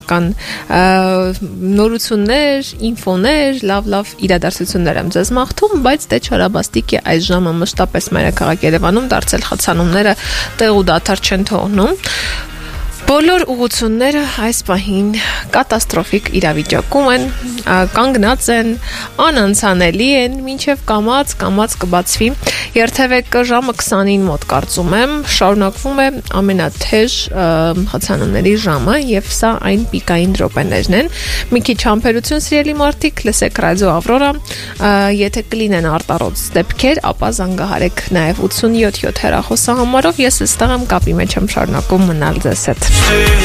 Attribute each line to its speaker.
Speaker 1: կան նորություններ, ինֆոներ, լավ իրադարձություններ եմ ձեզ մաղթում, բայց դե չարաբաստիկ է այս ժամը մշտապես մայրաքաղաք Երևանում դարձել խցանումները տեղ ու դադար չեն թողնում։ Բոլոր ուղղությունները այս պահին կատաստրոֆիկ իրավիճակում են, կանգնած են, անանցանելի են, մինչև կամաց կբացվի։ Երթևեկը ժամը 20-ին մոտ կարծում եմ, շարունակվում է ամենաթեժ խցանումների ժամը եւ սա այն պիկային րոպեներն են։ Մի քիչ համբերություն սիրելի մարդիկ, լսեք ռադիո Ավրորա, եթե կլինեն արտառոց դեպքեր, ապա զանգահարեք նաեւ 87-7 հեռախոսահամարով, ես այստեղ եմ կապի մեջ եմ շարունակում մնալ ձեզ հետ։